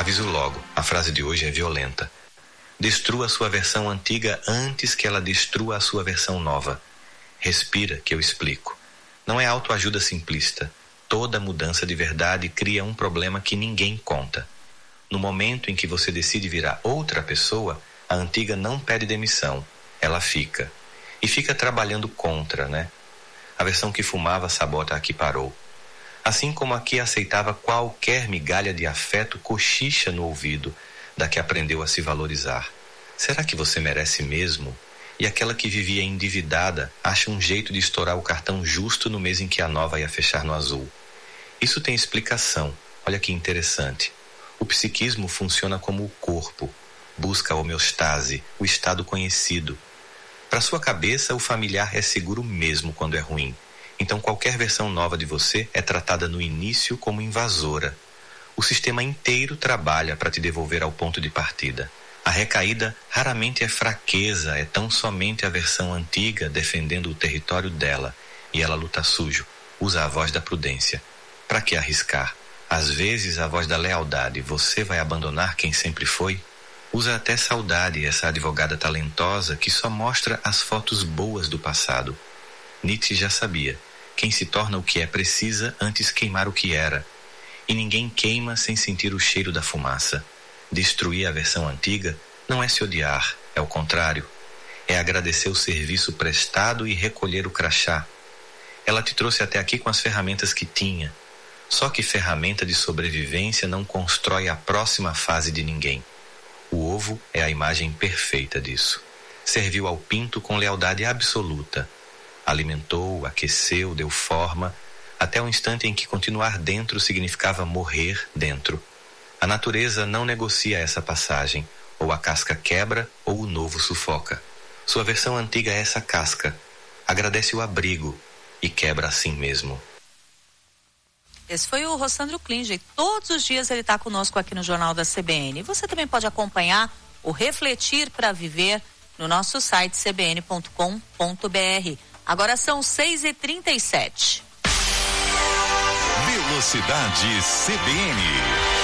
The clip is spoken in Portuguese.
Aviso logo, a frase de hoje é violenta. Destrua a sua versão antiga antes que ela destrua a sua versão nova. Respira que eu explico. Não é autoajuda simplista. Toda mudança de verdade cria um problema que ninguém conta. No momento em que você decide virar outra pessoa, a antiga não pede demissão. Ela fica. E fica trabalhando contra, né? A versão que fumava sabota a que parou. Assim como a que aceitava qualquer migalha de afeto cochicha no ouvido da que aprendeu a se valorizar. Será que você merece mesmo? E aquela que vivia endividada acha um jeito de estourar o cartão justo no mês em que a nova ia fechar no azul. Isso tem explicação. Olha que interessante. O psiquismo funciona como o corpo. Busca a homeostase, o estado conhecido. Para sua cabeça, o familiar é seguro mesmo quando é ruim. Então qualquer versão nova de você é tratada no início como invasora. O sistema inteiro trabalha para te devolver ao ponto de partida. A recaída raramente é fraqueza, é tão somente a versão antiga defendendo o território dela. E ela luta sujo, usa a voz da prudência. Para que arriscar? Às vezes a voz da lealdade, você vai abandonar quem sempre foi? Usa até saudade, essa advogada talentosa que só mostra as fotos boas do passado. Nietzsche já sabia, quem se torna o que é precisa antes queimar o que era. E ninguém queima sem sentir o cheiro da fumaça. Destruir a versão antiga não é se odiar, é o contrário. É agradecer o serviço prestado e recolher o crachá. Ela te trouxe até aqui com as ferramentas que tinha. Só que ferramenta de sobrevivência não constrói a próxima fase de ninguém. O ovo é a imagem perfeita disso. Serviu ao pinto com lealdade absoluta. Alimentou, aqueceu, deu forma, até o instante em que continuar dentro significava morrer dentro. A natureza não negocia essa passagem. Ou a casca quebra, ou o novo sufoca. Sua versão antiga é essa casca. Agradece o abrigo e quebra assim mesmo. Esse foi o Rossandro Klinger. Todos os dias ele está conosco aqui no Jornal da CBN. Você também pode acompanhar o Refletir para Viver no nosso site cbn.com.br. Agora são 6h37. Velocidade CBN.